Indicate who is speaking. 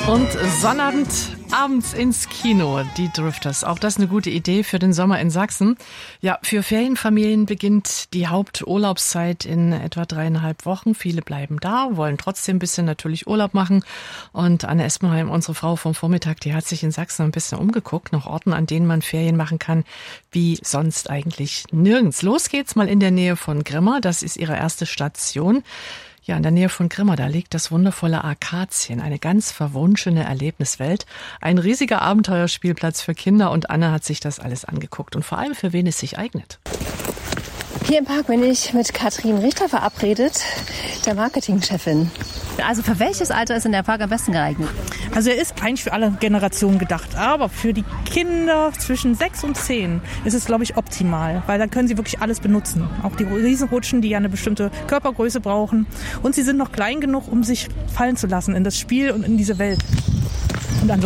Speaker 1: Und Sonnabend abends ins Kino, die Drifters. Auch das eine gute Idee für den Sommer in Sachsen. Ja, für Ferienfamilien beginnt die Haupturlaubszeit in etwa 3,5 Wochen. Viele bleiben da, wollen trotzdem ein bisschen natürlich Urlaub machen. Und Anne Espenheim, unsere Frau vom Vormittag, die hat sich in Sachsen ein bisschen umgeguckt, nach Orten, an denen man Ferien machen kann, wie sonst eigentlich nirgends. Los geht's mal in der Nähe von Grimma. Das ist ihre erste Station. Ja, in der Nähe von Grimma, da liegt das wundervolle Arkazien, eine ganz verwunschene Erlebniswelt. Ein riesiger Abenteuerspielplatz für Kinder und Anne hat sich das alles angeguckt und vor allem für wen es sich eignet.
Speaker 2: Hier im Park bin ich mit Katrin Richter verabredet, der Marketingchefin. Also für welches Alter ist denn der Park am besten geeignet?
Speaker 3: Also er ist eigentlich für alle Generationen gedacht, aber für die Kinder zwischen 6 und 10 ist es, glaube ich, optimal, weil dann können sie wirklich alles benutzen. Auch die Riesenrutschen, die ja eine bestimmte Körpergröße brauchen. Und sie sind noch klein genug, um sich fallen zu lassen in das Spiel und in diese Welt. Und